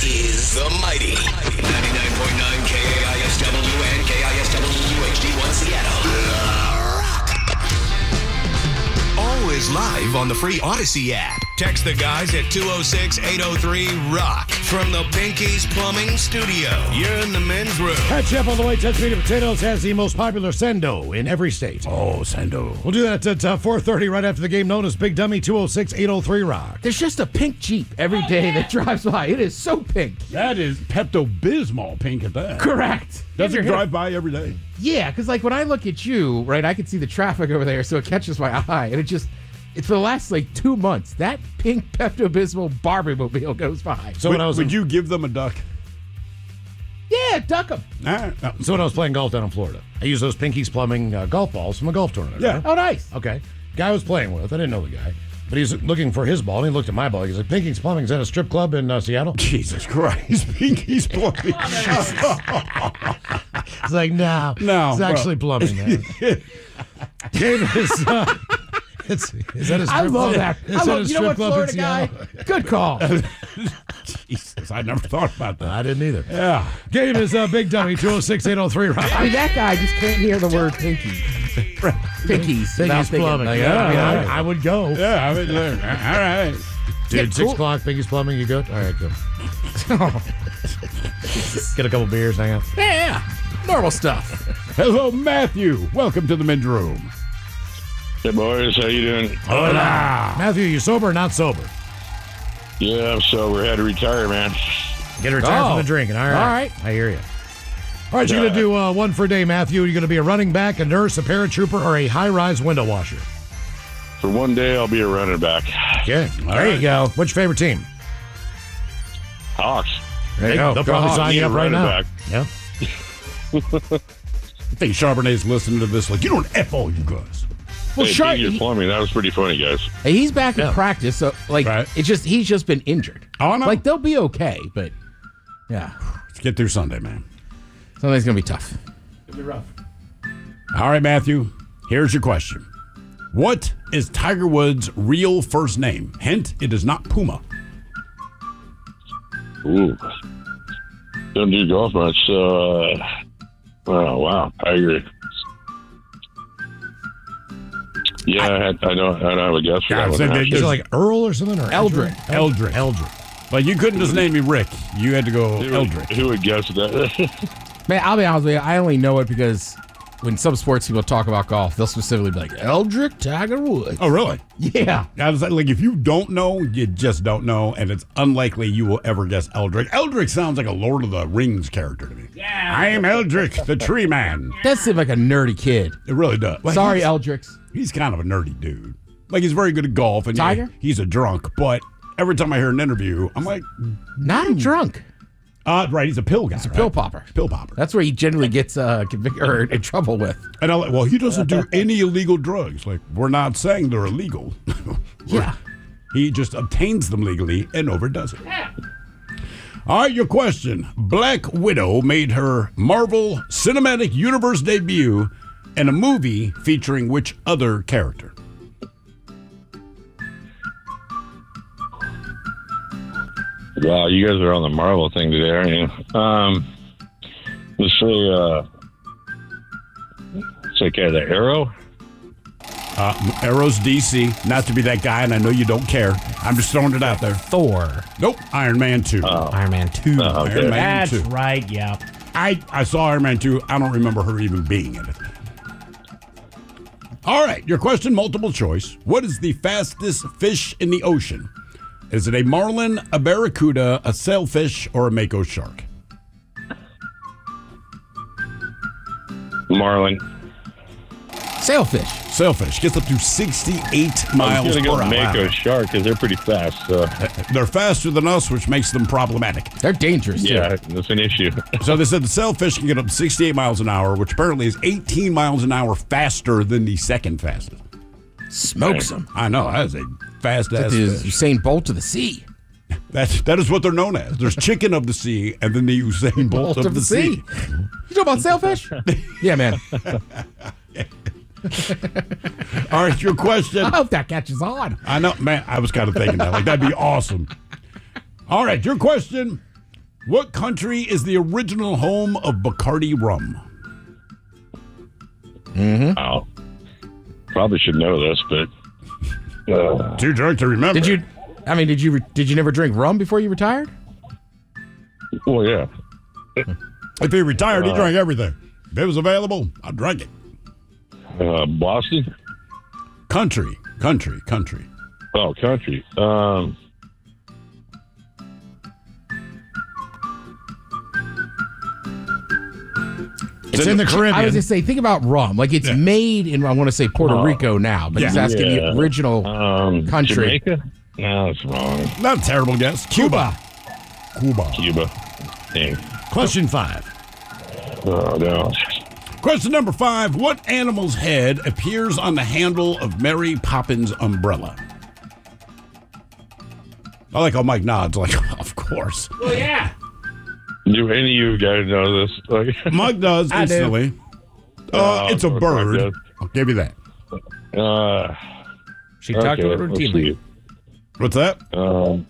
This is the mighty 99.9 KAISW and KISW HD1 Seattle. Always live on the free Odyssey app. Text the guys at 206-803-ROCK from the Pinky's Plumbing Studio. You're in the men's room. Catch up on the way. 10 Speed of Potatoes has the most popular Sendo in every state. Oh, Sendo. We'll do that at 4:30 right after the game, known as Big Dummy 206-803-ROCK. There's just a pink Jeep every day that drives by. It is so pink. That is Pepto-Bismol pink at that. Correct. Does it drive by every day? Yeah, because like when I look at you, right, I can see the traffic over there, so it catches my eye, and it's for the last, 2 months, that pink Pepto-Bismol Barbie mobile goes by. So would you give them a duck? Yeah, duck them. So when I was playing golf down in Florida, I used those Pinky's Plumbing golf balls from a golf tournament. Yeah. Right? Oh, nice. Okay. Guy I was playing with, I didn't know the guy, but he's looking for his ball, and he looked at my ball. He's like, Pinky's Plumbing, is that a strip club in Seattle? Jesus Christ. Pinky's Plumbing. It's like, no. It's actually plumbing, man. Game is... is that a strip I love club? that. Is that a You know strip what, club in Florida guy? Seattle? Good call. Jesus, I never thought about that. I didn't either. Yeah. Game is Big Dummy 206-803-ROCK. I mean, that guy just can't hear the word pinky. Pinkies. Pinky's Plumbing. Like, Yeah, I would go. Yeah, I mean, all right. Dude, Yeah, 6 cool. o'clock, Pinky's Plumbing, you good? All right, go. Get a couple beers, hang out. Yeah. Normal stuff. Hello, Matthew. Welcome to the men's room. Hey, boys. How you doing? Hola. Matthew, you sober or not sober? Yeah, I'm sober. Had to retire, man. Get retired from Oh. the drinking. All right. All right. I hear you. All right, you're going to do one for a day, Matthew. You're going to be a running back, a nurse, a paratrooper, or a high-rise window washer. For one day, I'll be a running back. Okay. There you go. What's your favorite team? Hawks. There you go. They'll probably Hawks. sign you Need a up right running now. back. Yeah. I think Charbonnet's listening to this like, you don't F all you guys. Well, Hey, Shark, Pinky's Plumbing. That was pretty funny, guys. he's back in practice, so Right. he's just been injured. Oh, no. Like they'll be okay, but yeah, Let's get through Sunday, man. Sunday's gonna be tough. All right, Matthew. Here's your question. What is Tiger Woods' real first name? Hint, it is not Puma. Ooh. Don't do golf much. Oh, wow. Tiger. Yeah, I don't have a guess for that God, one. so actually. Is it like Earl or something? Or Eldrick. Eldrick. But you couldn't just name me Rick. You had to go Eldrick. Who would guess that? Man, I'll be honest with you. I only know it because when some sports people talk about golf, they'll specifically be like Eldrick Tiger Woods. Oh, really? Yeah. I was like, if you don't know, you just don't know, and it's unlikely you will ever guess Eldrick. Eldrick sounds like a Lord of the Rings character to me. Yeah. I am Eldrick, the tree man. That seemed like a nerdy kid. It really does. Like, Sorry, he's, Eldricks. he's kind of a nerdy dude. Like, he's very good at golf, and Tiger? he's a drunk, but every time I hear an interview, I'm like, Not a drunk. right, he's a pill guy. He's a pill popper. Pill popper. That's where he generally gets convicted or in trouble with. And I'm like, well, he doesn't do any illegal drugs. Like, we're not saying they're illegal. Yeah. He just obtains them legally and overdoes it. All right, your question. Black Widow made her Marvel Cinematic Universe debut in a movie featuring which other character? Wow, you guys are on the Marvel thing today, aren't you? Let's say the Arrow. Arrow's DC. Not to be that guy, and I know you don't care. I'm just throwing it out there. Thor. Nope. Iron Man 2. Iron Man 2. okay. Iron Man That's 2. right, yeah. I saw Iron Man 2. I don't remember her even being in it. All right, your question, multiple choice. What is the fastest fish in the ocean? Is it a marlin, a barracuda, a sailfish, or a mako shark? Marlin. Sailfish. Sailfish gets up to 68 I miles was per going to go hour. Mako shark because they're pretty fast. So. They're faster than us, which makes them problematic. They're dangerous, too. Yeah, that's an issue. So they said the sailfish can get up to 68 miles an hour, which apparently is 18 miles an hour faster than the second fastest. Smokes them. I know, that is a fast-ass That is fish. Usain Bolt to the sea. That is what they're known as. There's chicken of the sea, and then the Usain Bolt of the sea. You know about sailfish? Yeah, man. All right, your question. I hope that catches on. I know, man, I was kind of thinking that. Like, that'd be awesome. All right, your question. What country is the original home of Bacardi rum? Oh, probably should know this, but Too drunk to remember. Did you never drink rum before you retired? well, yeah. If he retired, he drank everything. If it was available, I'd drink it. Boston. Country. Oh, country. It's in the Caribbean. I was just say, think about rum. Like it's made in, I want to say Puerto Rico now, but he's asking the original country. Jamaica? No, that's wrong. Not a terrible guess. Cuba. Cuba. Dang. Question 5. Oh, no. Question number 5. What animal's head appears on the handle of Mary Poppins' umbrella? I like how Mike nods, like, of course. Oh, yeah. Do any of you guys know this? Like, Mike does I do. instantly. It's a Mike bird. does. I'll give you that. She talked to her let's routinely. see. What's that? I'm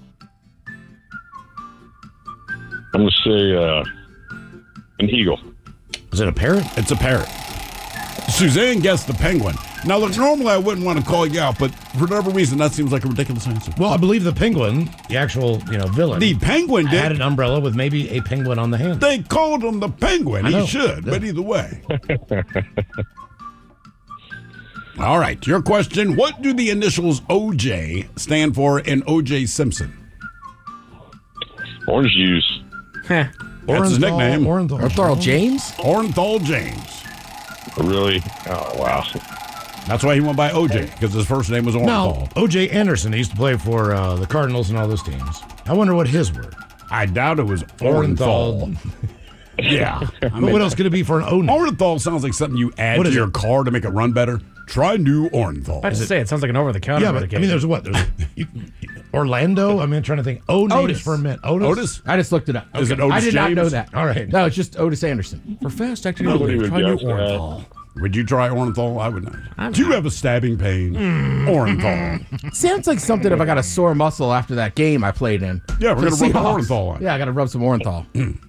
going to say an eagle. Is it a parrot? It's a parrot. Suzanne guessed the penguin. Now, look, normally I wouldn't want to call you out, but for whatever reason, that seems like a ridiculous answer. Well, I believe the penguin, the actual villain, The penguin had did. an umbrella with maybe a penguin on the handle. They called him the penguin. I know. He should, but either way. All right, your question. What do the initials OJ stand for in OJ Simpson? Orange juice. That's his nickname. Thurl James? Orenthal James. Really? Oh, wow. That's why he went by OJ, because his first name was No, Orenthal. O.J. Anderson. He used to play for the Cardinals and all those teams. I wonder what his were. I doubt it was Orenthal. Yeah. I But mean, what else could it be for an O name? Orenthal sounds like something you add What to is your it? car to make it run better. Try new Orenthal. I was to say, it sounds like an over-the-counter Yeah, but I medication. mean, there's what? There's Orlando. I mean, I'm trying to think. O names Otis. for a minute. Otis. Otis? I just looked it up. Is it Otis I did not James? know that. All right. No, it's just Otis Anderson. For fast acting Nobody English, would try new guess that. Orenthal. Would you try Orenthal? I would not. Do you have a stabbing pain? Orenthal. Sounds like something if I got a sore muscle after that game I played in. Yeah, we're For going the to rub Seahawks. Orenthal on. Yeah, I got to rub some Orenthal.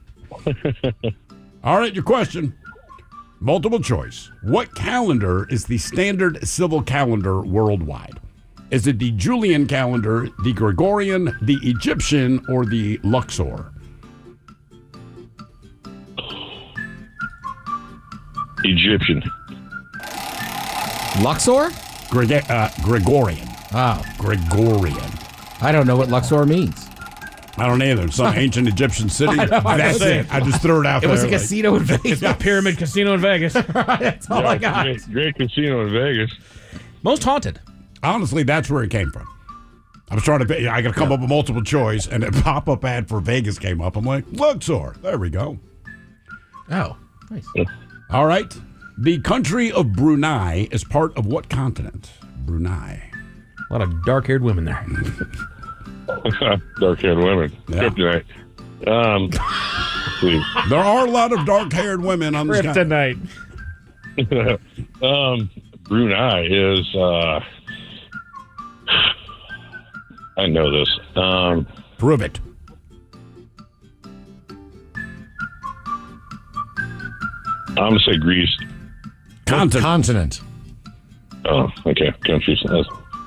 All right, your question. Multiple choice. What calendar is the standard civil calendar worldwide? Is it the Julian calendar, the Gregorian, the Egyptian, or the Luxor? Egyptian. Luxor? Gregorian. Oh, Gregorian. I don't know what Luxor means. I don't either. Some ancient Egyptian city. I That's know. it. I just threw it out It there. was a like- casino in Vegas. The Pyramid Casino in Vegas. That's all I got. Great casino in Vegas. Most haunted. Honestly, that's where it came from. I was trying to. I got to come up with multiple choice, and a pop-up ad for Vegas came up. I'm like, Luxor. There we go. Oh, nice. All right. The country of Brunei is part of what continent? Brunei. A lot of dark-haired women there. Dark-haired women. Yeah. Kryptonite. Let's see. There are a lot of dark-haired women on this continent. Kryptonite. Brunei is. I know this. Prove it. I'm gonna say Greece. Continent. Continent. Oh, okay. Countries. It's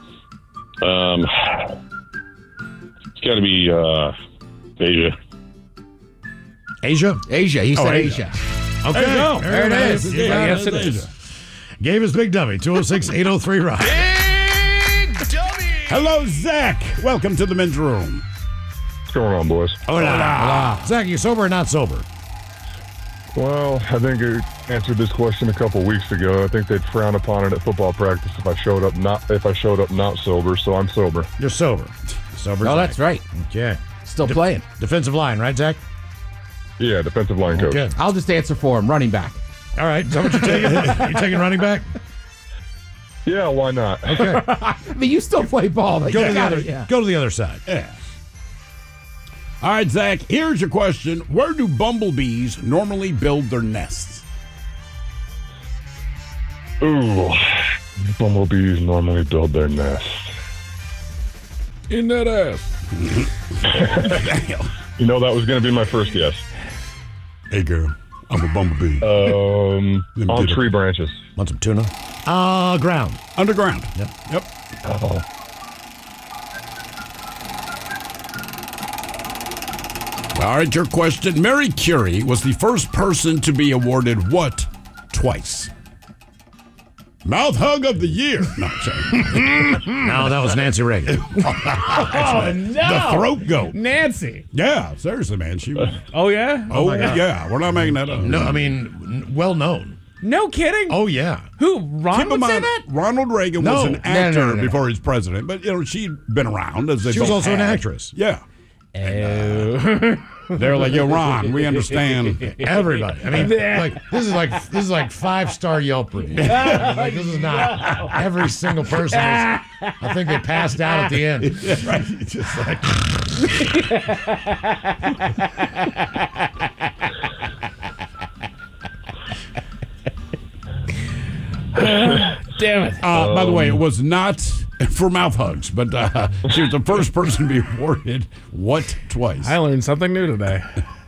got to be Asia. Asia. Asia. He said Asia. Asia. Okay. There you go. There it is. Yeah, Yes, that's it is. Asia. Gave us Big Dummy. 206-803 Rock. Big Dummy. Hello, Zach. Welcome to the men's room. What's going on, boys? Hola. Zach, you sober or not sober? Well, I think I answered this question a couple weeks ago. I think they'd frown upon it at football practice if I showed up not sober. So I'm sober. You're sober. Sober. Oh, Zach. that's right. Okay. Still playing. Defensive line, right, Zach? Yeah, defensive line coach. Okay. I'll just answer for him. Running back. All right. Is that what you're taking? You taking running back? Yeah, why not? Okay. I mean, you still play ball. But Go you to the got other. it, yeah. Go to the other side. Yeah. All right, Zach, here's your question. Where do bumblebees normally build their nests? Ooh, bumblebees normally build their nest. In that ass. You know that was going to be my first guess. Hey, girl. I'm a bumblebee. On get tree branches. Want some tuna? Ground. Underground. Yep. Oh. All right, your question. Mary Curie was the first person to be awarded what twice? Mouth hug of the year. No, sorry. No, that was Nancy Reagan. Oh, no. The throat goat. Nancy. Yeah, seriously, man. She was. Oh, yeah? Oh, yeah. We're not making that up. No, I mean, well known. No kidding? Oh, yeah. Who? Ron Keep would in say mind, that? Ronald Reagan No. was an No, actor no. before he was president, but she'd been around as they She was both also an had. actress. Yeah, Oh. they're like, yo, Ron, we understand. Everybody. I mean, this is like 5-star Yelp review. Like, this is not every single person. I think they passed out at the end. Right? Just like, Damn it. by the way, it was not for mouth hugs, but she was the first person to be awarded what twice? I learned something new today.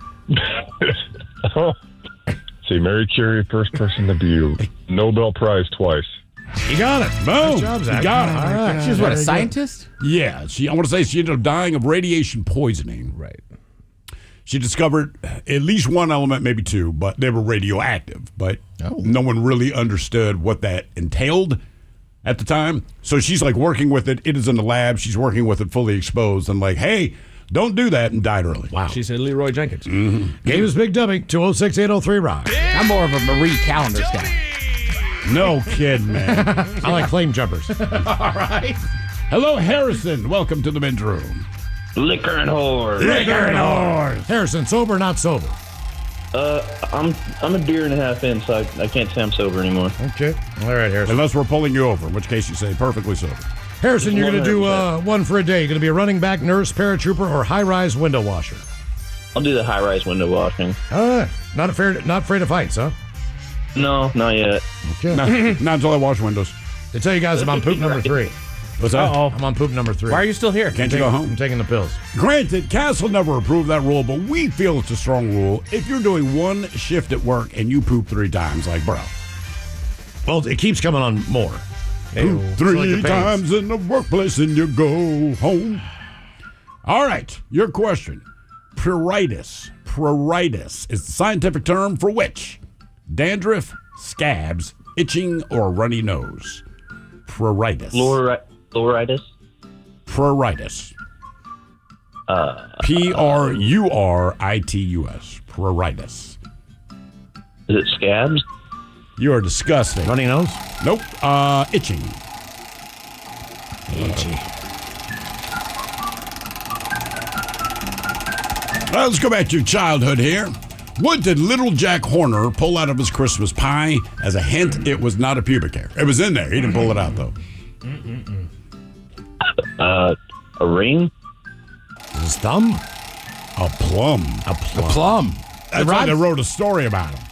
See, Mary Curie, first person to be Nobel Prize twice. You got it. Boom. Nice job, Zach. You got it. All right. She was what, a Very good. scientist? Yeah, I want to say she ended up dying of radiation poisoning. Right. She discovered at least one element, maybe two, but they were radioactive. But no one really understood what that entailed at the time. So she's like working with it. It is in the lab. She's working with it fully exposed and like, hey, don't do that, and died early. Wow. She said Leroy Jenkins. Game is Big Dummy, 206-803-ROCK. I'm more of a Marie Callender's guy. No kid, man. I like flame jumpers. All right. Hello, Harrison. Welcome to the men's room. Liquor and whore. Harrison, sober or not sober? I'm a beer and a half in, so I can't say I'm sober anymore. Okay. All right, Harrison. Unless we're pulling you over, in which case you say perfectly sober. Harrison, you're going to do 100%. one for a day. You're going to be a running back, nurse, paratrooper, or high-rise window washer. I'll do the high-rise window washing. Not afraid of heights, huh? No, not yet. Okay. Not until I wash windows. They tell you guys I'm on poop number 3. What's that? Uh-oh. I'm on poop number 3. Why are you still here? Can't you go I'm home? taking the pills. Granted, Castle never approved that rule, but we feel it's a strong rule. If you're doing one shift at work and you poop 3 times, like, bro. Well, it keeps coming on more. Poop like 3 the pains. times in the workplace and you go home. All right, your question. Pruritus. Pruritus is the scientific term for which? Dandruff, scabs, itching, or runny nose? Pruritus. Fluoritis? Pruritus. Pruritus. Pruritus. Is it scabs? You are disgusting. Runny nose? Nope. Itching. Itchy. Let's go back to your childhood here. What did little Jack Horner pull out of his Christmas pie? As a hint, it was not a pubic hair. It was in there. He didn't pull it out, though. A ring? His thumb? A plum. A plum. Plum. That's why they wrote a story about him.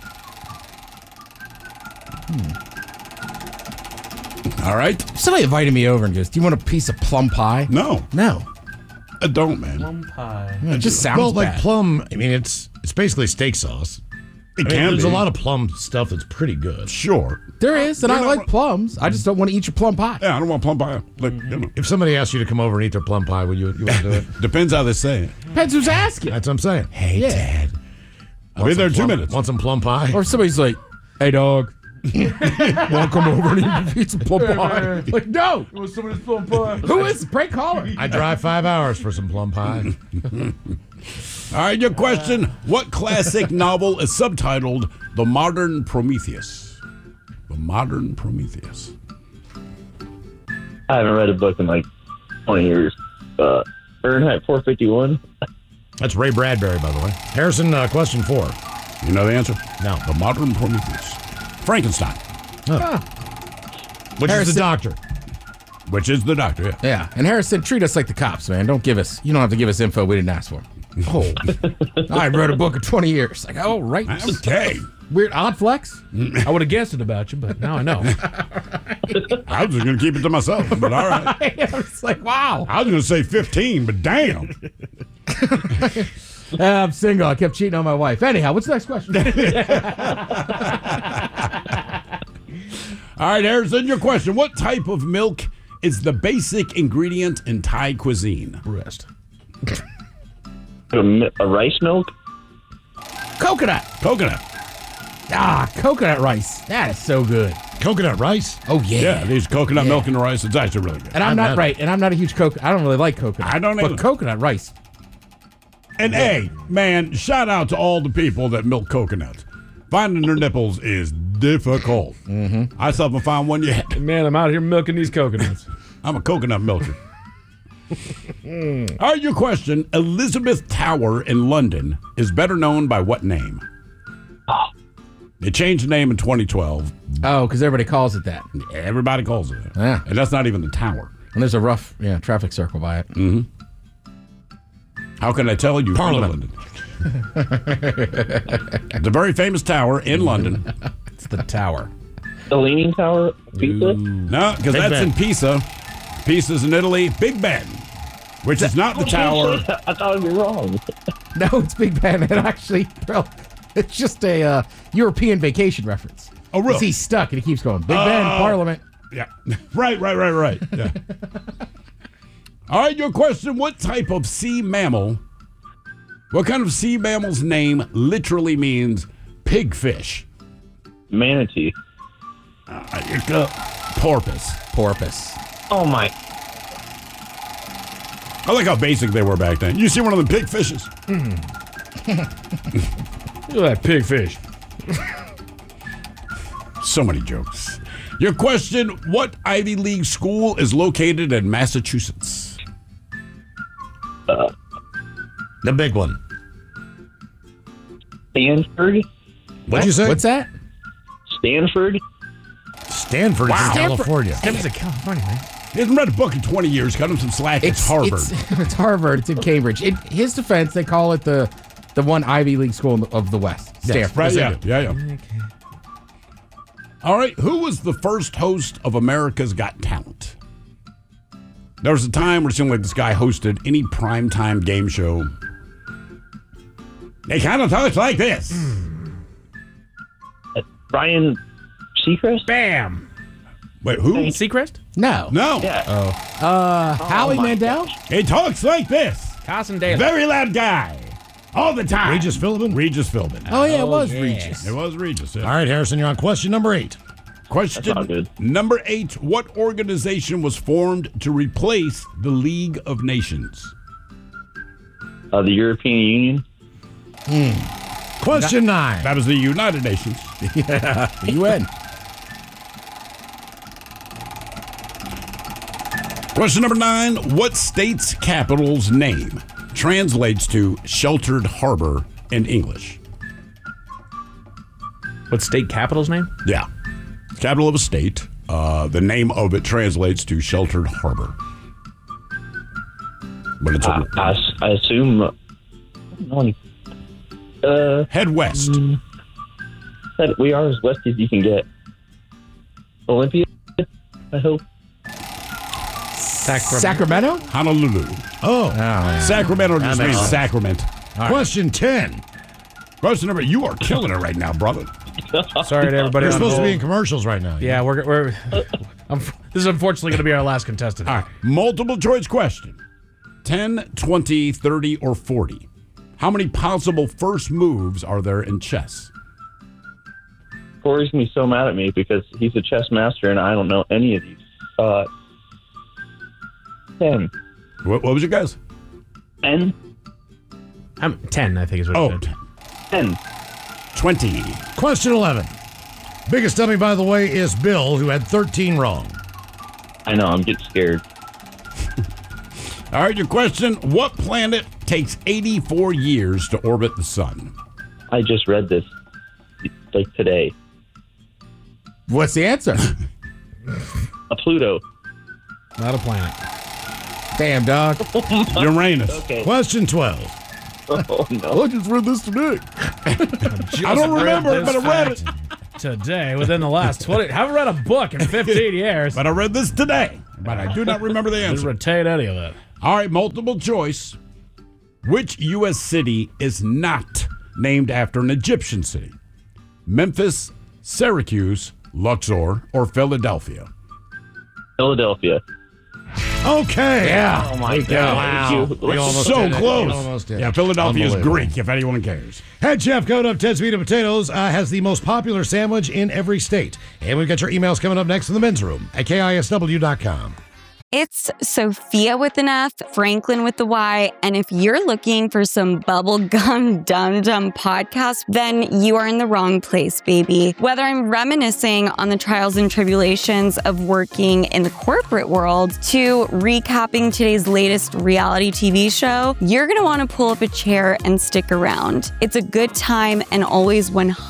All right. If somebody invited me over and goes, do you want a piece of plum pie? No, No. I don't, man. It just sounds Well, like bad. plum, I mean, it's basically steak sauce. It I mean, can there's be. a lot of plum stuff that's pretty good. Sure. There is, and You're I not like wrong. plums. I just don't want to eat your plum pie. Yeah, I don't want plum pie. Like, you know, If somebody asked you to come over and eat their plum pie, would you want to do it? depends how they say it. Depends who's asking. That's what I'm saying. Hey, Yeah. Dad. I'll be there in 2 Plum- minutes. Want some plum pie? Or if somebody's like, hey, dog. Want to come over and eat some plum pie? Like, no. Want somebody's plum pie? Who is? Pray caller. I drive 5 hours for some plum pie. All right, your question. What classic novel is subtitled The Modern Prometheus? The Modern Prometheus. I haven't read a book in like 20 years. Fahrenheit 451? That's Ray Bradbury, by the way. Harrison, question 4. You know the answer? No. The Modern Prometheus. Frankenstein, Which is Harrison- the doctor? which is the doctor, yeah. Yeah. And Harrison, treat us like the cops, man. You don't have to give us info we didn't ask for. Oh. I read a book in 20 years. Like, oh, right. Okay. Weird, odd flex. I would have guessed it about you, but now I know. I was just going to keep it to myself, but all right. It's like, wow. I was going to say 15, but damn. I'm single. I kept cheating on my wife. Anyhow, what's the next question? All right, Harrison, your question. What type of milk is the basic ingredient in Thai cuisine? Rest. A rice milk? Coconut. Coconut. Coconut rice. That is so good. Coconut rice? Oh, yeah. Yeah, these coconut milk and the rice. It's actually really good. And I'm not a huge coconut. I don't really like coconut. I don't either. But coconut rice. And hey, man, shout out to all the people that milk coconuts. Finding their nipples is difficult. Mm-hmm. I still haven't found one yet. Man, I'm out here milking these coconuts. I'm a coconut milker. All right, your question. Elizabeth Tower in London is better known by what name? They changed the name in 2012. Oh, because everybody calls it that. Everybody calls it that. Yeah. And that's not even the tower. And there's a rough traffic circle by it. Mm-hmm. How can I tell you? Parliament. It's a very famous tower in London. It's the tower. The Leaning Tower? Pizza? No, because that's Ben. in Pisa. Pisa's in Italy. Big Ben, which is not the tower. I thought I'd be wrong. No, it's Big Ben. It actually, bro, it's just a European vacation reference. Oh, really? 'Cause he's stuck and he keeps going. Big Ben, Parliament. Yeah. Right. Yeah. All right, your question. What type of sea mammal, what kind of sea mammal's name literally means pigfish? Manatee. Porpoise. Porpoise. Oh, my. I like how basic they were back then. You see one of them pigfishes? Look at that pigfish. So many jokes. Your question, what Ivy League school is located in Massachusetts? The big one. Stanford? What'd you say? What's that? Stanford? Stanford is in California. Stanford's in California, man. He hasn't read a book in 20 years. Cut him some slack. It's Harvard. It's Harvard. It's in Cambridge. In his defense, they call it the one Ivy League school of the West. Stanford. Right, Yes, they yeah. do. All right, who was the first host of America's Got Talent? There was a time where it seemed like this guy hosted any primetime game show. They kind of talk like this. Ryan Seacrest? Bam. Wait, who? Seacrest? No. No. Yeah. Howie Mandel? He talks like this. Carson Daly. Very loud guy. All the time. Regis Philbin? Regis Philbin. Oh, yeah, it was Regis. It was Regis. Yeah. All right, Harrison, you're on question number 8. Question That's not good. number 8. What organization was formed to replace the League of Nations? The European Union? Question 9. That was the United Nations. The UN. Question number 9. What state's capital's name translates to sheltered harbor in English? What state capital's name? Yeah. Capital of a state. The name of it translates to sheltered harbor. But it's I assume. head west. That we are as west as you can get. Olympia, I hope. Sacramento? Honolulu. Oh. Sacramento just makes means sense. sacrament. Question 10. Question number. You are killing it right now, brother. Sorry to everybody. You're on supposed to hold. be in commercials right now. Yeah, we're this is unfortunately going to be our last contestant. All right. Multiple choice question. 10, 20, 30, or 40. How many possible first moves are there in chess? Corey's gonna be so mad at me because he's a chess master and I don't know any of these. 10. What was your guess? 10? I'm 10, I think is what Oh, it said. 10. 20. Question 11. Biggest dummy, by the way, is Bill, who had 13 wrong. I know, I'm getting scared. All right, your question. What planet takes 84 years to orbit the sun? I just read this like today. What's the answer? A Pluto. Not a planet. Damn, dog. Uranus. Okay. Question 12. Oh, no. I just read this today. I don't remember it, but I read it. Today, within the last 20, haven't read a book in 15 years. But I read this today. But I do not remember the Didn't answer. retain any of it. All right, multiple choice. Which U.S. city is not named after an Egyptian city? Memphis, Syracuse, Luxor, or Philadelphia? Philadelphia. Okay. Yeah. Oh my God. Wow. We almost So did it. close. We almost did. Yeah, Philadelphia is Unbelievable. Greek, if anyone cares. Head chef Coda of Ted's Meat and Potatoes has the most popular sandwich in every state. And we've got your emails coming up next in the men's room at KISW.com. It's Sophia with an F, Franklin with the Y, and if you're looking for some bubblegum dum-dum podcast, then you are in the wrong place, baby. Whether I'm reminiscing on the trials and tribulations of working in the corporate world to recapping today's latest reality TV show, you're going to want to pull up a chair and stick around. It's a good time and always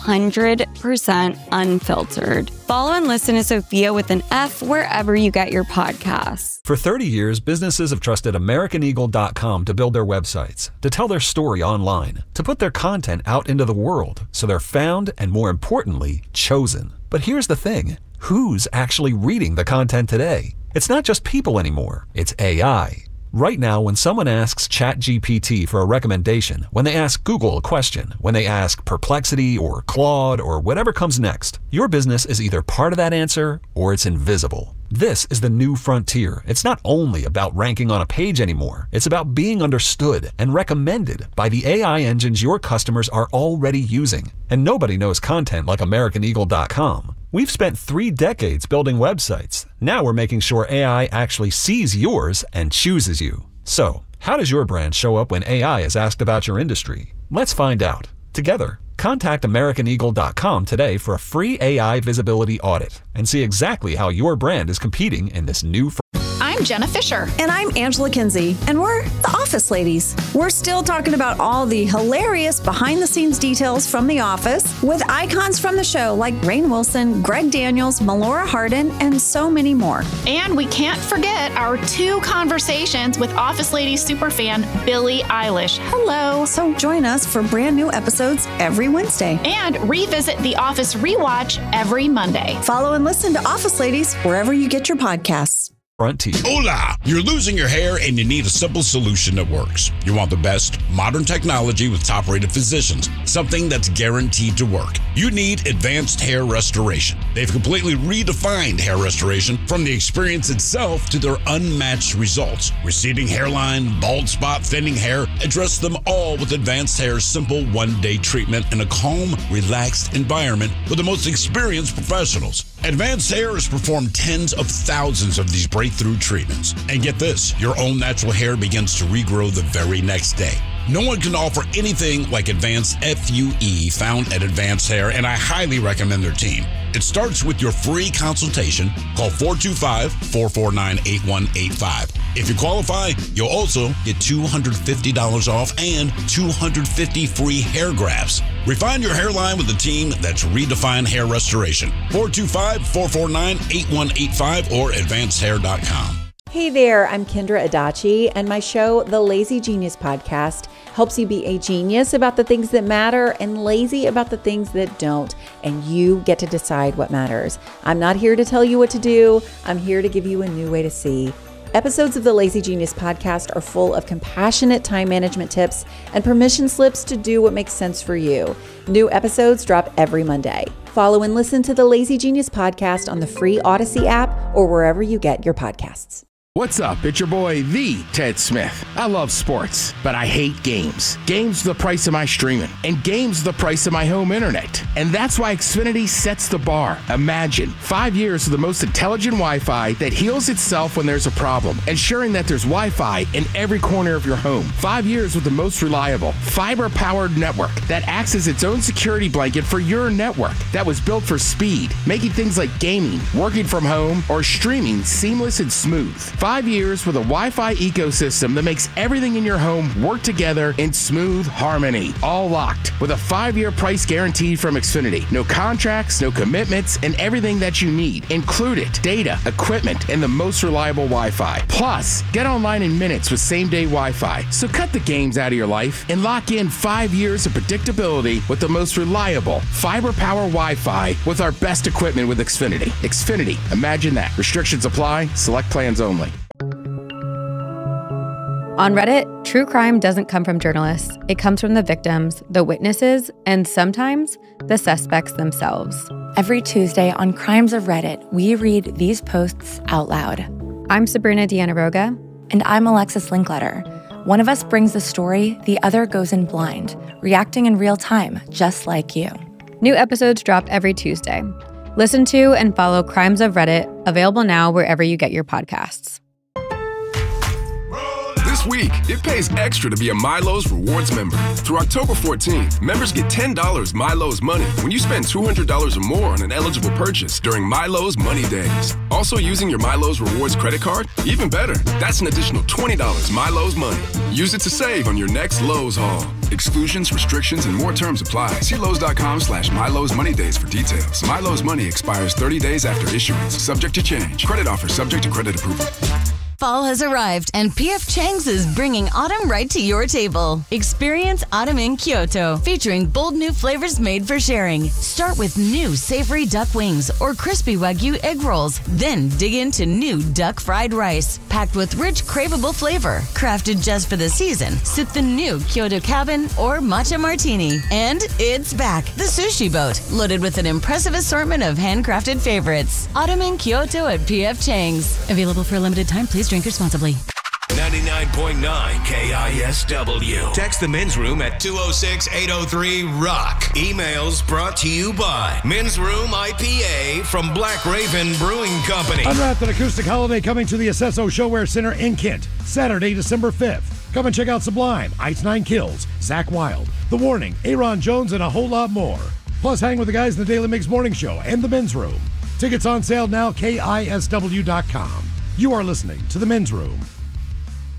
100% unfiltered. Follow and listen to Sophia with an F wherever you get your podcasts. For 30 years, businesses have trusted AmericanEagle.com to build their websites, to tell their story online, to put their content out into the world so they're found and, more importantly, chosen. But here's the thing. Who's actually reading the content today? It's not just people anymore. It's AI. Right now, when someone asks ChatGPT for a recommendation, when they ask Google a question, when they ask Perplexity or Claude or whatever comes next, your business is either part of that answer or it's invisible. This is the new frontier. It's not only about ranking on a page anymore. It's about being understood and recommended by the AI engines your customers are already using. And nobody knows content like AmericanEagle.com. We've spent 3 decades building websites. Now we're making sure AI actually sees yours and chooses you. So, how does your brand show up when AI is asked about your industry? Let's find out together. Contact AmericanEagle.com today for a free AI visibility audit and see exactly how your brand is competing in this new I'm Jenna Fisher. And I'm Angela Kinsey. And we're the Office Ladies. We're still talking about all the hilarious behind-the-scenes details from The Office with icons from the show like Rainn Wilson, Greg Daniels, Melora Hardin, and so many more. And we can't forget our 2 conversations with Office Ladies superfan Billie Eilish. Hello. So join us for brand new episodes every Wednesday. And revisit The Office Rewatch every Monday. Follow and listen to Office Ladies wherever you get your podcasts. Hola! You're losing your hair and you need a simple solution that works. You want the best modern technology with top-rated physicians, something that's guaranteed to work. You need Advanced Hair Restoration. They've completely redefined hair restoration from the experience itself to their unmatched results. Receding hairline, bald spot, thinning hair, address them all with Advanced Hair's simple one-day treatment in a calm, relaxed environment with the most experienced professionals. Advanced Hair has performed tens of thousands of these breakthrough treatments. And get this, your own natural hair begins to regrow the very next day. No one can offer anything like Advanced FUE found at Advanced Hair, and I highly recommend their team. It starts with your free consultation. Call 425-449-8185. If you qualify, you'll also get $250 off and 250 free hair grafts. Refine your hairline with a team that's redefined hair restoration. 425-449-8185 or advancedhair.com. Hey there, I'm Kendra Adachi, and my show, The Lazy Genius Podcast, helps you be a genius about the things that matter and lazy about the things that don't, and you get to decide what matters. I'm not here to tell you what to do. I'm here to give you a new way to see. Episodes of the Lazy Genius Podcast are full of compassionate time management tips and permission slips to do what makes sense for you. New episodes drop every Monday. Follow and listen to the Lazy Genius Podcast on the free Odyssey app or wherever you get your podcasts. What's up? It's your boy, the Ted Smith. I love sports, but I hate games. Games are the price of my streaming, and games are the price of my home internet. And that's why Xfinity sets the bar. Imagine 5 years of the most intelligent Wi-Fi that heals itself when there's a problem, ensuring that there's Wi-Fi in every corner of your home. 5 years with the most reliable, fiber-powered network that acts as its own security blanket for your network that was built for speed, making things like gaming, working from home, or streaming seamless and smooth. 5 years with a Wi-Fi ecosystem that makes everything in your home work together in smooth harmony. All locked with a 5-year price guarantee from Xfinity. No contracts, no commitments, and everything that you need. Included data, equipment, and the most reliable Wi-Fi. Plus, get online in minutes with same-day Wi-Fi. So cut the games out of your life and lock in 5 years of predictability with the most reliable fiber power Wi-Fi with our best equipment with Xfinity. Xfinity, imagine that. Restrictions apply. Select plans only. On Reddit, true crime doesn't come from journalists. It comes from the victims, the witnesses, and sometimes the suspects themselves. Every Tuesday on Crimes of Reddit, we read these posts out loud. I'm Sabrina Dianaroga. And I'm Alexis Linkletter. One of us brings the story, the other goes in blind, reacting in real time, just like you. New episodes drop every Tuesday. Listen to and follow Crimes of Reddit, available now wherever you get your podcasts. This week, it pays extra to be a Milo's Rewards member. Through October 14th, members get $10 Milo's Money when you spend $200 or more on an eligible purchase during Milo's Money Days. Also using your Milo's Rewards credit card? Even better, that's an additional $20 Milo's Money. Use it to save on your next Lowe's haul. Exclusions, restrictions, and more terms apply. See Lowe's.com/Milo's Money Days for details. Milo's Money expires 30 days after issuance, subject to change. Credit offer subject to credit approval. Fall has arrived, and P.F. Chang's is bringing autumn right to your table. Experience autumn in Kyoto, featuring bold new flavors made for sharing. Start with new savory duck wings or crispy Wagyu egg rolls. Then dig into new duck fried rice, packed with rich, craveable flavor. Crafted just for the season, sip the new Kyoto Cabin or Matcha Martini. And it's back, the Sushi Boat, loaded with an impressive assortment of handcrafted favorites. Autumn in Kyoto at P.F. Chang's. Available for a limited time. Please drink responsibly. 99.9 KISW. Text the men's room at 206-803-ROCK. Emails brought to you by Men's Room IPA from Black Raven Brewing Company. Unwrapped an acoustic holiday coming to the Acesso Showwear Center in Kent, Saturday, December 5th. Come and check out Sublime, Ice Nine Kills, Zach Wilde, The Warning, Aaron Jones, and a whole lot more. Plus, hang with the guys in the Daily Mix Morning Show and the Men's Room. Tickets on sale now, KISW.com. You are listening to The Men's Room.